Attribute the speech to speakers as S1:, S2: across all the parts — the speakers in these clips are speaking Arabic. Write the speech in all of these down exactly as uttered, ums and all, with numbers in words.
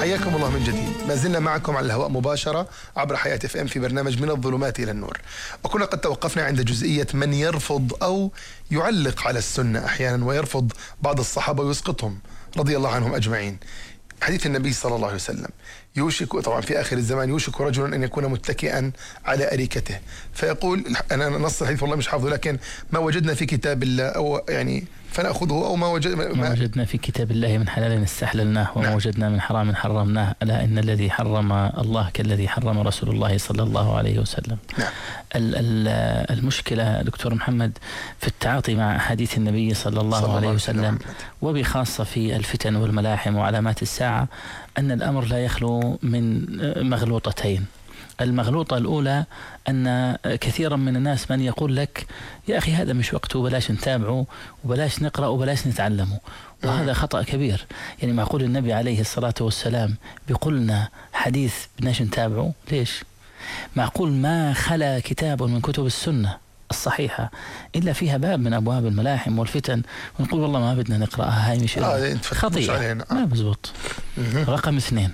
S1: حياكم الله من جديد. ما زلنا معكم على الهواء مباشرة عبر حياة اف ام في برنامج من الظلمات إلى النور، وكنا قد توقفنا عند جزئية من يرفض أو يعلق على السنة أحيانا ويرفض بعض الصحابة ويسقطهم رضي الله عنهم أجمعين. حديث النبي صلى الله عليه وسلم: يوشك، طبعا في آخر الزمان، يوشك رجل أن يكون متكئا على أريكته فيقول، أنا نص الحديث والله مش حافظه، لكن ما وجدنا في كتاب الله أو يعني فنأخذه، أو ما, وجد ما,
S2: ما وجدنا في كتاب الله من حلال استحللناه وما نعم. وجدنا من حرام حرمناه، ألا إن الذي حرم الله كالذي حرم رسول الله صلى الله عليه وسلم.
S1: نعم.
S2: المشكلة دكتور محمد في التعاطي مع أحاديث النبي صلى الله صلى عليه وسلم، وبخاصة في الفتن والملاحم وعلامات الساعة، أن الأمر لا يخلو من مغلوطتين. المغلوطة الأولى أن كثيرا من الناس من يقول لك: يا أخي هذا مش وقته، بلاش نتابعه وبلاش نقرأ وبلاش نتعلمه. وهذا خطأ كبير. يعني معقول النبي عليه الصلاة والسلام بيقولنا حديث بدناش نتابعه؟ ليش؟ معقول ما خلا كتاب من كتب السنة الصحيحة إلا فيها باب من أبواب الملاحم والفتن ونقول والله ما بدنا نقرأها، هاي مش
S1: آه
S2: خطيئة، ما بزبط. رقم اثنين،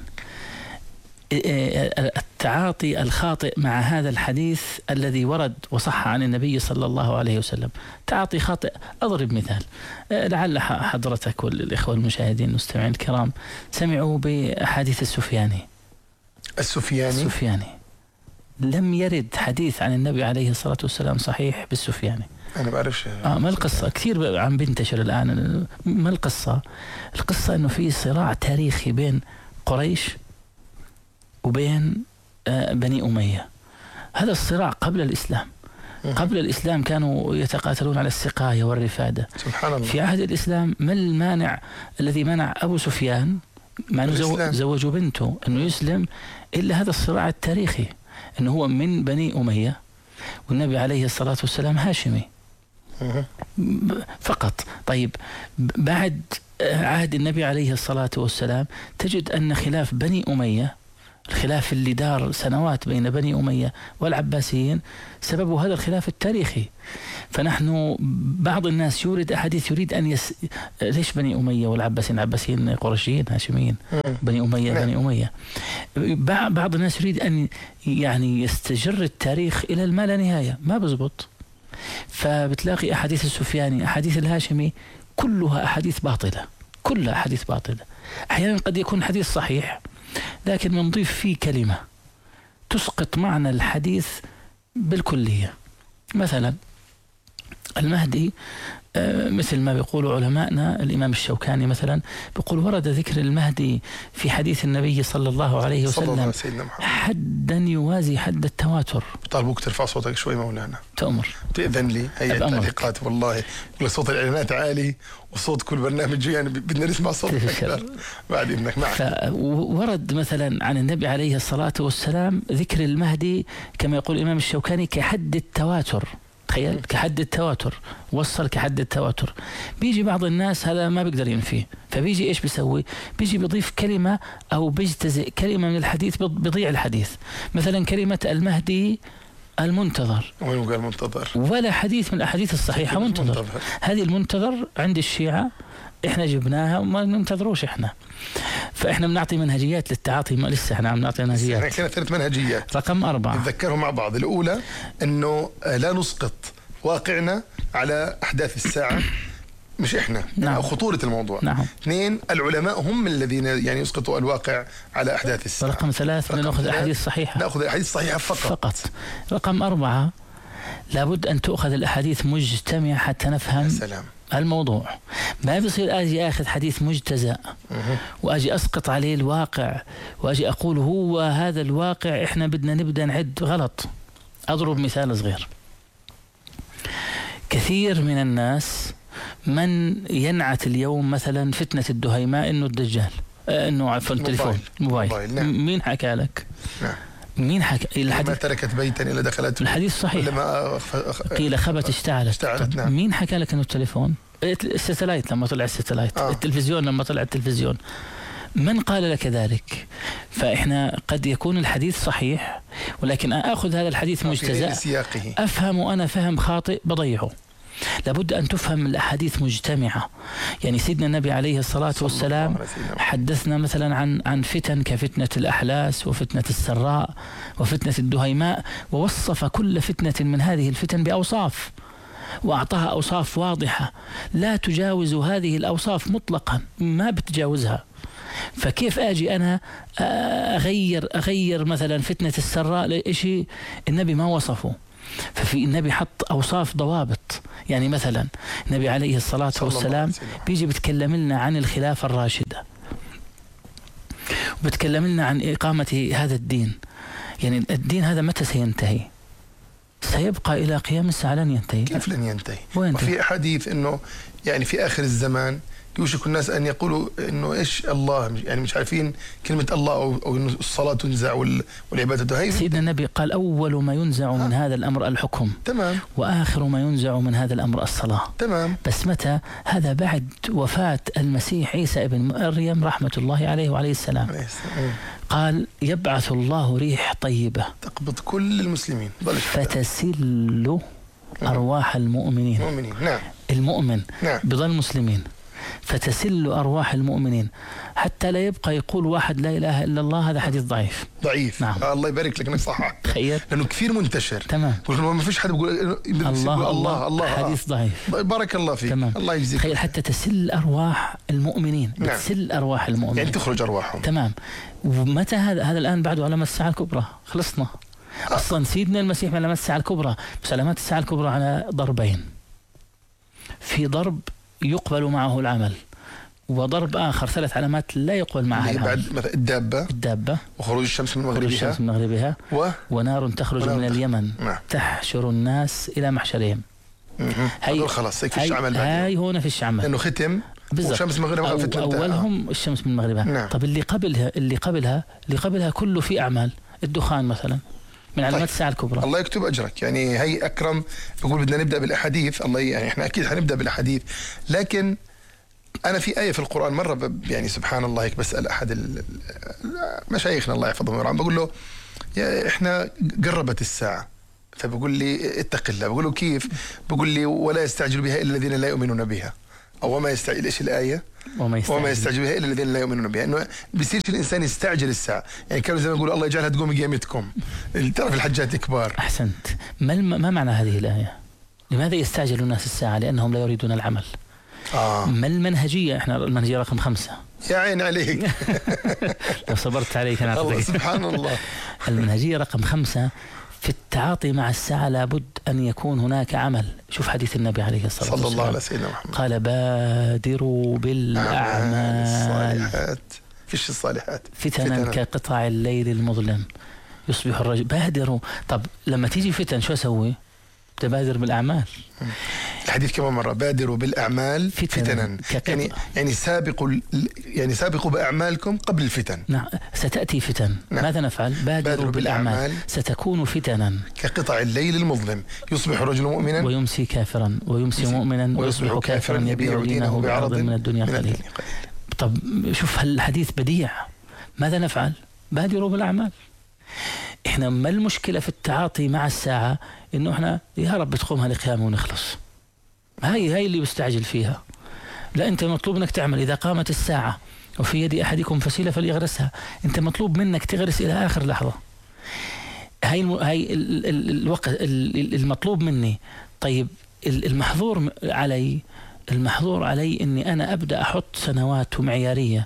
S2: التعاطي الخاطئ مع هذا الحديث الذي ورد وصح عن النبي صلى الله عليه وسلم، تعاطي خاطئ. أضرب مثال، لعل حضرتك والإخوة المشاهدين المستمعين الكرام سمعوا بحديث السفياني.
S1: السفياني
S2: السفياني لم يرد حديث عن النبي عليه الصلاة والسلام صحيح بالسفياني.
S1: أنا بعرفش
S2: آه ما القصة، كثير عم بنتشر الآن. ما القصة؟ القصة إنه في صراع تاريخي بين قريش وبين آه بني أمية. هذا الصراع قبل الإسلام. قبل الإسلام كانوا يتقاتلون على السقاية والرفادة.
S1: سبحان الله.
S2: في عهد الإسلام ما المانع الذي منع أبو سفيان مع أنه زوجوا بنته أنه يسلم إلا هذا الصراع التاريخي، أنه هو من بني أمية والنبي عليه الصلاة والسلام هاشمي فقط. طيب بعد عهد النبي عليه الصلاة والسلام تجد أن خلاف بني أمية، الخلاف اللي دار سنوات بين بني أمية والعباسيين، سبب هذا الخلاف التاريخي. فنحن بعض الناس يورد أحاديث يريد أن يس... ليش بني أمية والعباسيين؟ العباسيين قرشيين هاشميين، بني أمية بني أمية. بعض الناس يريد أن يعني يستجر التاريخ إلى الما لا نهاية، ما بزبط. فبتلاقي أحاديث السفياني أحاديث الهاشمي كلها أحاديث باطلة، كلها أحاديث باطلة. أحيانا قد يكون حديث صحيح لكن بنضيف فيه كلمة تسقط معنى الحديث بالكلية. مثلا المهدي، مثل ما بيقولوا علماءنا، الإمام الشوكاني مثلا بيقول ورد ذكر المهدي في حديث النبي صلى الله عليه وسلم حدا يوازي حد التواتر.
S1: طالبوك ترفع صوتك شوي مولانا.
S2: تأمر
S1: تأذن لي. هي التعليقات والله صوت الإعلانات عالي وصوت كل برنامج يعني بدنا نسمع صوت أكثر بعد إذنك. معك.
S2: ورد مثلا عن النبي عليه الصلاة والسلام ذكر المهدي كما يقول الإمام الشوكاني كحد التواتر. تخيل، كحد التواتر، وصل كحد التواتر. بيجي بعض الناس هذا ما بيقدر ينفيه، فبيجي إيش بيسوي؟ بيجي بيضيف كلمة أو بيجتزئ كلمة من الحديث، بيضيع الحديث. مثلا كلمة المهدي المنتظر،
S1: وين قال منتظر؟
S2: ولا حديث من الأحاديث الصحيحة منتظر. منتظر. هذه المنتظر عند الشيعة إحنا جبناها وما ننتظروش إحنا، فإحنا بنعطي منهجيات للتعاطي، ما لسه إحنا بنعطي منهجيات.
S1: إحنا ثلاث منهجيات.
S2: رقم أربعة
S1: نتذكرهم مع بعض. الأولى إنه لا نسقط واقعنا على أحداث الساعة، مش إحنا.
S2: نعم.
S1: أو خطورة الموضوع.
S2: نعم.
S1: اثنين، العلماء هم الذين يعني يسقطوا الواقع على أحداث الساعة.
S2: رقم ثلاث، نأخذ أحاديث صحيحة.
S1: نأخذ أحاديث صحيحة فقط.
S2: فقط. رقم أربعة، لابد أن تأخذ الأحاديث مجتمعة حتى نفهم
S1: سلام.
S2: الموضوع. ما بيصير أجي أخذ حديث مجتزأ وأجي أسقط عليه الواقع وأجي أقول هو هذا الواقع إحنا بدنا نبدأ نعد. غلط. أضرب مثال صغير. كثير من الناس من ينعت اليوم مثلا فتنة الدهيماء إنه الدجال، آه إنه عفوا التليفون موبايل. موبايل. نعم. مين حكى لك؟
S1: نعم.
S2: مين حكى؟
S1: الحديث ما تركت بيتا إلا دخلت.
S2: الحديث صحيح.
S1: لما
S2: قيل خبت اشتعلت.
S1: اشتعلت. نعم.
S2: مين حكى لك إنه التليفون؟ الستلايت لما طلع الستلايت. آه. التلفزيون لما طلع التلفزيون. من قال لك ذلك؟ فإحنا قد يكون الحديث صحيح ولكن أخذ هذا الحديث مجتزأ، أفهم وأنا فهم خاطئ بضيعه. لابد أن تفهم الأحاديث مجتمعة. يعني سيدنا النبي عليه الصلاة والسلام حدثنا مثلا عن عن فتن كفتنة الأحلاس وفتنة السراء وفتنة الدهيماء، ووصف كل فتنة من هذه الفتن بأوصاف، وأعطاها أوصاف واضحة لا تجاوز هذه الأوصاف مطلقا، ما بتجاوزها. فكيف أجي أنا أغير أغير مثلا فتنة السراء لشيء النبي ما وصفه؟ ففي النبي حط أوصاف ضوابط. يعني مثلا النبي عليه الصلاة والسلام بيجي بتكلم لنا عن الخلافة الراشدة، وبتكلم لنا عن إقامة هذا الدين. يعني الدين هذا متى سينتهي؟ سيبقى إلى قيام الساعة، لن ينتهي.
S1: كيف لن ينتهي؟
S2: وين
S1: وفي أحاديث إنه يعني في آخر الزمان يوشك الناس أن يقولوا إنه إيش الله، يعني مش عارفين كلمة الله، أو, أو إنه الصلاة تنزع والعبادة هي.
S2: سيدنا النبي قال أول ما ينزع من هذا الأمر الحكم،
S1: تمام،
S2: وآخر ما ينزع من هذا الأمر الصلاة،
S1: تمام.
S2: بس متى؟ هذا بعد وفاة المسيح عيسى ابن مريم رحمة الله عليه وعليه السلام.
S1: عليه السلام.
S2: قال يبعث الله ريح طيبة
S1: تقبض كل المسلمين
S2: فتسل أرواح المؤمنين.
S1: المؤمنين، نعم.
S2: المؤمن
S1: نعم.
S2: بضل مسلمين، فتسل أرواح المؤمنين حتى لا يبقى يقول واحد لا إله إلا الله. هذا حديث ضعيف
S1: ضعيف.
S2: نعم.
S1: آه الله يبارك لك انك صحح.
S2: تخيل،
S1: لانه كثير منتشر.
S2: تمام.
S1: ما فيش حد بيقول
S2: الله الله, الله, الله حديث ضعيف.
S1: بارك الله فيك.
S2: تمام.
S1: الله يجزيك.
S2: تخيل حتى تسل أرواح المؤمنين. نعم. بتسل أرواح المؤمنين،
S1: يعني تخرج أرواحهم.
S2: تمام. ومتى هذا؟ هذا الآن بعده علامات الساعة الكبرى، خلصنا. آه. أصلا سيدنا المسيح من علامات الساعة الكبرى، بس علامات الساعة الكبرى على ضربين. في ضرب يقبل معه العمل، وضرب آخر ثلاث علامات لا يقبل معها العمل.
S1: بعد مثلا الدابة
S2: الدابة
S1: وخروج الشمس من مغربها،
S2: الشمس من مغربها
S1: و...
S2: ونار تخرج من اليمن.
S1: نعم.
S2: تحشر الناس إلى محشرهم.
S1: هي خلاص هيك فيش عمل.
S2: هاي هون فيش عمل
S1: لأنه ختم والشمس من مغربها.
S2: أو أولهم الشمس من مغربها.
S1: نعم.
S2: طب اللي قبلها اللي قبلها اللي قبلها كله في أعمال. الدخان مثلا من علامات الساعة الكبرى.
S1: الله يكتب أجرك. يعني هي أكرم بيقول بدنا نبدأ بالأحاديث. الله يعني إحنا أكيد حنبدأ بالأحاديث، لكن أنا في آية في القرآن مرة يعني سبحان الله هيك بسأل أحد مشايخنا الله يحفظهم ويرحمهم، بقول له يا إحنا قربت الساعة، فبقول لي اتق الله. بقول له كيف؟ بقول لي ولا يستعجل بها إلا الذين لا يؤمنون بها، أو وما يستعجل. إيش الآية؟
S2: وما يستعجل,
S1: وما يستعجل بها إلا الذين لا يؤمنون بها. إنه بيصيرش الإنسان يستعجل الساعة. يعني كانوا زي ما يقولوا الله يجعلها تقوم قيامتكم، ترى في الحجات كبار.
S2: أحسنت. ما ما معنى هذه الآية؟ لماذا يستعجل الناس الساعة؟ لأنهم لا يريدون العمل.
S1: آه.
S2: ما المنهجية؟ احنا المنهجية رقم خمسة.
S1: يا عين عليك.
S2: لو صبرت عليك أنا
S1: الله سبحان الله.
S2: المنهجية رقم خمسة في التعاطي مع الساعة لابد أن يكون هناك عمل. شوف حديث النبي عليه الصلاة والسلام
S1: صلى الله على سيدنا محمد،
S2: قال بادروا بالأعمال
S1: الصالحات. فيش الصالحات
S2: فتنا, فتنا كقطع الليل المظلم يصبح الرجل. بادروا. طب لما تيجي فتن شو أسوي؟ تبادر بالأعمال.
S1: الحديث كمان مرة بادروا بالأعمال فتنا, فتنا. يعني يعني سابقوا يعني سابقوا بأعمالكم قبل الفتن.
S2: نعم. ستأتي فتن. نعم. ماذا نفعل؟ بادروا, بادروا بالأعمال. بالأعمال ستكون فتنا
S1: كقطع الليل المظلم يصبح الرجل مؤمنا
S2: ويمسي كافرا ويمسي مؤمنا ويصبح كافرا يبيع دينه بعرض من الدنيا قليل. طب شوف هالحديث بديع. ماذا نفعل؟ بادروا بالأعمال. احنا ما المشكلة في التعاطي مع الساعة؟ انه احنا يا رب تقومها لقيامه ونخلص. هاي هاي اللي بستعجل فيها. لا، انت مطلوب انك تعمل. اذا قامت الساعة وفي يد احدكم فسيلة فليغرسها، انت مطلوب منك تغرس الى اخر لحظة. هاي الم... هاي ال... ال... الوقت ال... المطلوب مني. طيب المحظور علي المحظور علي اني انا ابدا احط سنوات ومعيارية.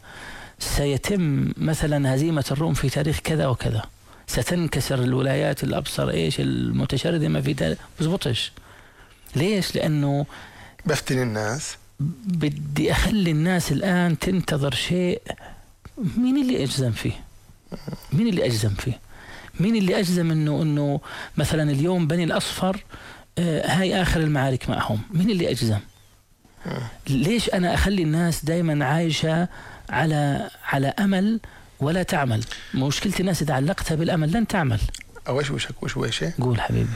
S2: سيتم مثلا هزيمة الروم في تاريخ كذا وكذا، ستنكسر الولايات الأبصر إيش المتشردمة في تاريخ. بزبطش. ليش؟ لأنه
S1: بفتن الناس.
S2: بدي أخلي الناس الآن تنتظر شيء. مين اللي أجزم فيه؟ مين اللي أجزم فيه؟ مين اللي أجزم إنه إنه مثلا اليوم بني الأصفر آه هاي آخر المعارك معهم؟ مين اللي أجزم؟ ليش أنا أخلي الناس دايما عايشة على على أمل ولا تعمل؟ مشكلة الناس إذا علقتها بالأمل لن تعمل.
S1: أوش وشك وش وش
S2: قول حبيبي.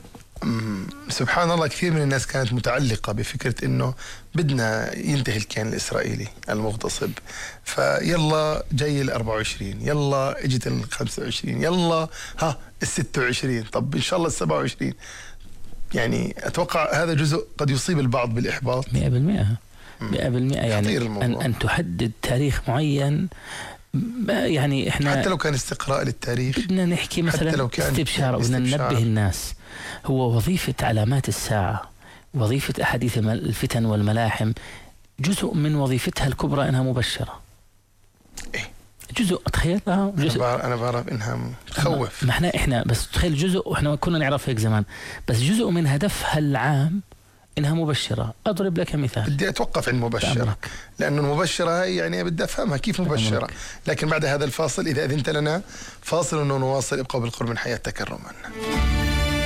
S1: سبحان الله، كثير من الناس كانت متعلقة بفكرة إنه بدنا ينتهي الكيان الإسرائيلي المغتصب، فيلا جاي الأربعة وعشرين، يلا اجت الخمسة وعشرين، يلا ها الستة وعشرين، طب إن شاء الله السبعة وعشرين. يعني أتوقع هذا جزء قد يصيب البعض بالإحباط.
S2: مئة بالمئة مئة بالمئة يعني أن, أن تحدد تاريخ معين، يعني إحنا
S1: حتى لو كان استقراء للتاريخ
S2: بدنا نحكي مثلا استبشار، بدنا ننبه الناس. هو وظيفة علامات الساعة، وظيفة أحاديث الفتن والملاحم، جزء من وظيفتها الكبرى إنها مبشرة.
S1: إيه؟
S2: جزء تخيل آه
S1: جزء. أنا بعرف إنها تخوف.
S2: ما إحنا إحنا بس تخيل جزء، وإحنا كنا نعرف هيك زمان، بس جزء من هدفها العام إنها مبشرة. أضرب لك مثال.
S1: بدي أتوقف عند مبشرة، لأنه المبشرة يعني بدي أفهمها كيف مبشرة. لكن بعد هذا الفاصل إذا أذنت لنا فاصل ونواصل. ابقوا بالقرب من حياة تكرما.